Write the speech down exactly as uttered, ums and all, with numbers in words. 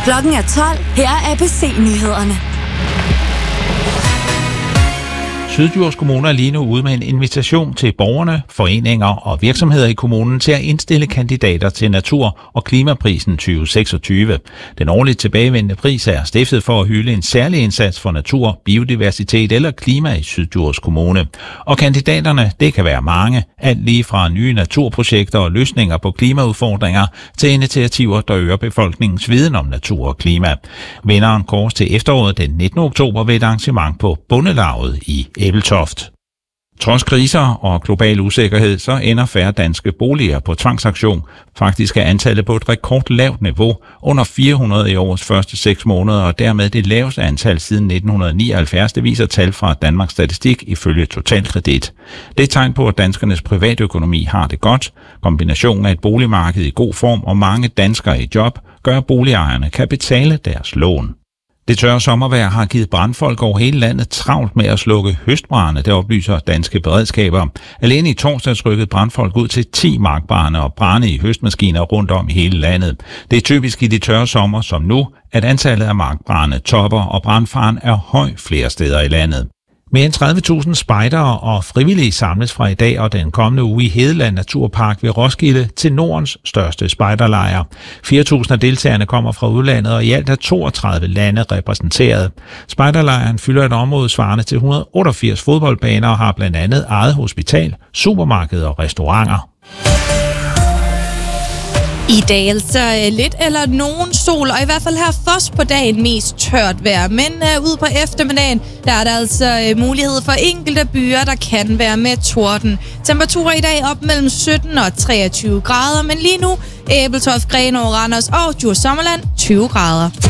Klokken er tolv. Her er A B C-nyhederne. Syddjurs Kommune er lige nu ude med en invitation til borgerne, foreninger og virksomheder i kommunen til at indstille kandidater til Natur- og Klimaprisen tyve seksogtyve. Den årligt tilbagevendende pris er stiftet for at hylde en særlig indsats for natur, biodiversitet eller klima i Syddjurs Kommune. Og kandidaterne, det kan være mange, alt lige fra nye naturprojekter og løsninger på klimaudfordringer til initiativer, der øger befolkningens viden om natur og klima. Vinderen kåres til efteråret den nittende oktober ved et arrangement på Bondelaget i Ebeltoft. Trods kriser og global usikkerhed, så ender færre danske boliger på tvangsauktion. Faktisk er antallet på et rekordlavt niveau, under fire hundrede i årets første seks måneder, og dermed det laveste antal siden nitten nioghalvfjerds, det viser tal fra Danmarks Statistik ifølge Totalkredit. Det er et tegn på, at danskernes privatøkonomi har det godt. Kombinationen af et boligmarked i god form og mange danskere i job, gør, at boligejerne kan betale deres lån. Det tørre sommervejr har givet brandfolk over hele landet travlt med at slukke høstbrande, det oplyser danske beredskaber. Alene i torsdags rykkede brandfolk ud til ti markbrande og brande i høstmaskiner rundt om i hele landet. Det er typisk i de tørre sommer som nu, at antallet af markbrande topper, og brandfaren er høj flere steder i landet. Mere end tredive tusind spejdere og frivillige samles fra i dag og den kommende uge i Hedeland Naturpark ved Roskilde til Nordens største spejderlejr. fire tusind af deltagerne kommer fra udlandet, og i alt er toogtredive lande repræsenteret. Spejderlejren fylder et område svarende til et hundrede og otteogfirs fodboldbaner og har blandt andet eget hospital, supermarked og restauranter. I dag altså lidt eller nogen sol, og i hvert fald her først på dagen mest tørt vejr. Men uh, ude på eftermiddagen, der er der altså uh, mulighed for enkelte byer, der kan være med torden. Temperaturer i dag op mellem sytten og treogtyve grader, men lige nu Ebeltoft, Grenaa, Randers og Djursland tyve grader.